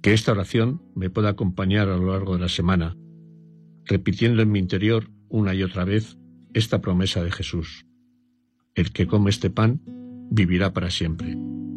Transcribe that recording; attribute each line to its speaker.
Speaker 1: Que esta oración me pueda acompañar a lo largo de la semana, repitiendo en mi interior una y otra vez esta promesa de Jesús: el que come este pan vivirá para siempre.